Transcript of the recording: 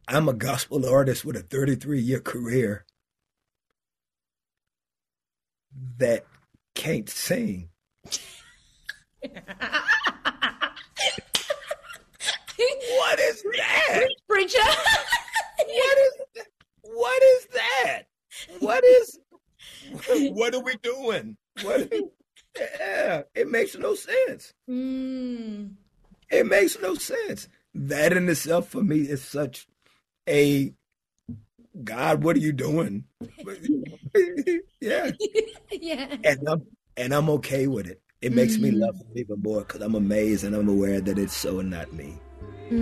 I'm a gospel artist with a 33-year career that can't sing. What is that? Preacher. What is that? What is that? What is what are we doing? Yeah, it makes no sense. Mm. It makes no sense. That in itself for me is such a God, what are you doing? Yeah. Yeah. And I'm okay with it. It makes me love Mm. him even more because I'm amazed and I'm aware that it's so not me.